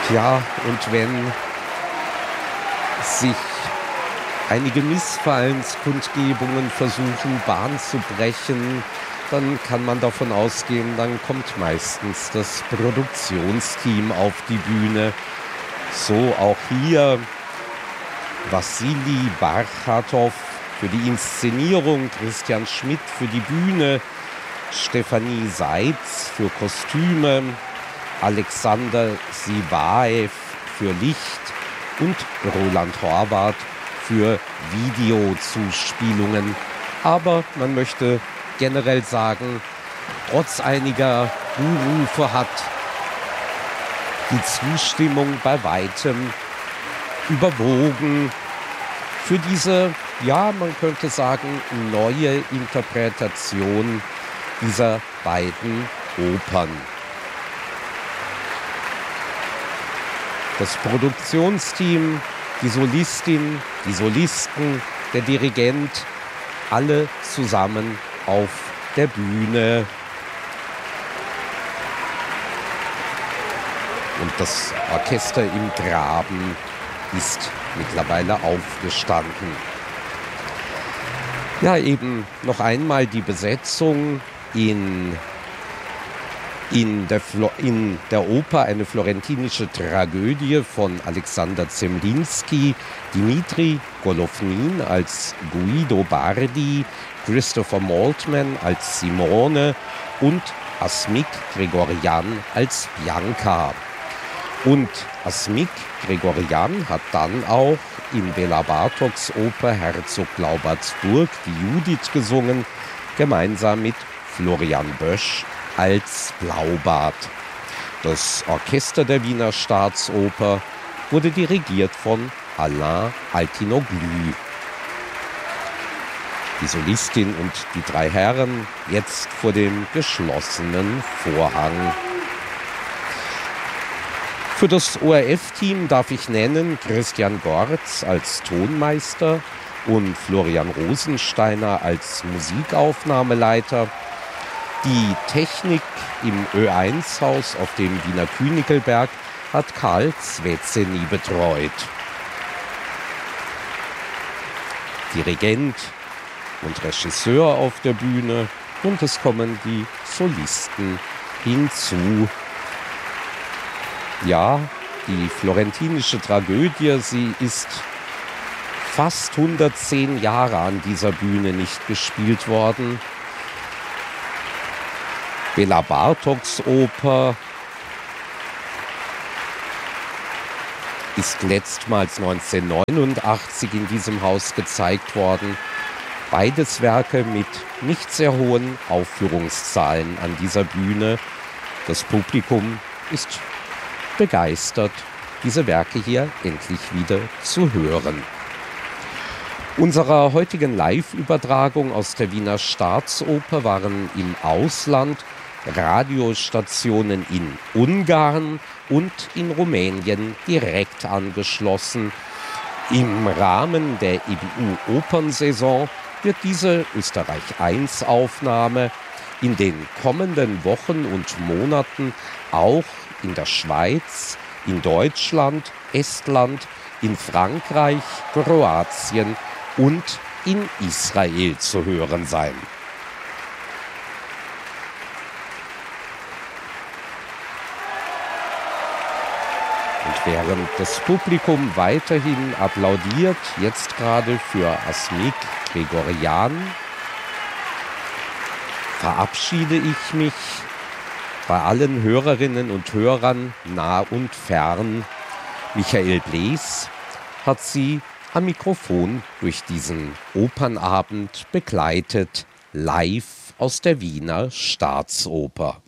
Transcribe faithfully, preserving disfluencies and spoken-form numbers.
Ja, und wenn sich einige Missfallenskundgebungen versuchen, Bahn zu brechen, dann kann man davon ausgehen, dann kommt meistens das Produktionsteam auf die Bühne. So auch hier Wassili Barchatow für die Inszenierung, Christian Schmidt für die Bühne, Stefanie Seitz für Kostüme, Alexander Sivaev für Licht und Roland Horvath für Videozuspielungen. Aber man möchte generell sagen, trotz einiger Buhrufe hat die Zustimmung bei weitem überwogen für diese, ja, man könnte sagen, neue Interpretation dieser beiden Opern. Das Produktionsteam, die Solistin, die Solisten, der Dirigent, alle zusammen auf der Bühne. Und das Orchester im Graben ist mittlerweile aufgestanden. Ja, eben noch einmal die Besetzung in, in, der, Flo, in der Oper eine florentinische Tragödie von Alexander Zemlinsky, Dimitri Golovnin als Guido Bardi, Christopher Maltman als Simone und Asmik Gregorian als Bianca. Und Asmik Gregorian hat dann auch in Bela Bartoks Oper Herzog Glaubertsburg die Judith gesungen, gemeinsam mit Florian Bösch als Blaubart. Das Orchester der Wiener Staatsoper wurde dirigiert von Alain Altinoglu. Die Solistin und die drei Herren jetzt vor dem geschlossenen Vorhang. Für das O R F-Team darf ich nennen Christian Gorz als Tonmeister und Florian Rosensteiner als Musikaufnahmeleiter. Die Technik im Ö eins Haus auf dem Wiener Künikelberg hat Karl Zwetzeny betreut. Dirigent und Regisseur auf der Bühne und es kommen die Solisten hinzu. Ja, die florentinische Tragödie, sie ist fast hundertzehn Jahre an dieser Bühne nicht gespielt worden. Bela Bartoks Oper ist letztmals neunzehnhundertneunundachtzig in diesem Haus gezeigt worden. Beides Werke mit nicht sehr hohen Aufführungszahlen an dieser Bühne. Das Publikum ist begeistert, diese Werke hier endlich wieder zu hören. Unserer heutigen Live-Übertragung aus der Wiener Staatsoper waren im Ausland Radiostationen in Ungarn und in Rumänien direkt angeschlossen. Im Rahmen der E B U-Opernsaison wird diese Österreich eins Aufnahme in den kommenden Wochen und Monaten auch in der Schweiz, in Deutschland, Estland, in Frankreich, Kroatien und in Israel zu hören sein. Und während das Publikum weiterhin applaudiert, jetzt gerade für Asmik Gregorian, verabschiede ich mich bei allen Hörerinnen und Hörern nah und fern. Michael Blees hat sie am Mikrofon durch diesen Opernabend begleitet, live aus der Wiener Staatsoper.